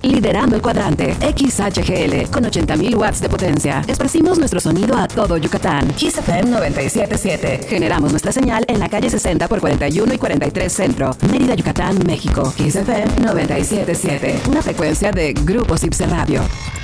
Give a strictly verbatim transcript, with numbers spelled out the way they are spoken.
Liderando el cuadrante. X H G L con ochenta mil watts de potencia. Esparcimos nuestro sonido a todo Yucatán. Kiss F M noventa y siete punto siete. Generamos nuestra señal en la calle sesenta por cuarenta y uno y cuarenta y tres Centro, Mérida, Yucatán, México. Kiss F M noventa y siete punto siete. Una frecuencia de Grupo Sipse Radio.